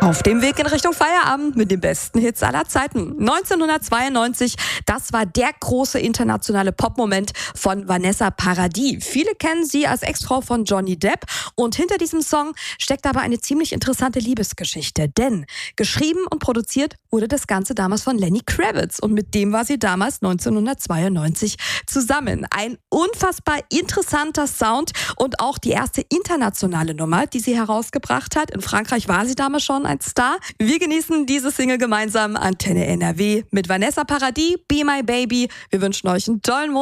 Auf dem Weg in Richtung Feierabend mit den besten Hits aller Zeiten. 1992, das war der große internationale Popmoment von Vanessa Paradis. Viele kennen sie als Ex-Frau von Johnny Depp. Und hinter diesem Song steckt aber eine ziemlich interessante Liebesgeschichte. Denn geschrieben und produziert wurde das Ganze damals von Lenny Kravitz. Und mit dem war sie damals 1992 zusammen. Ein unfassbar interessanter Sound und auch die erste internationale Nummer, die sie herausgebracht hat. In Frankreich war sie damals schon ein Star. Wir genießen diese Single gemeinsam. Antenne NRW mit Vanessa Paradis, Be My Baby. Wir wünschen euch einen tollen Monat.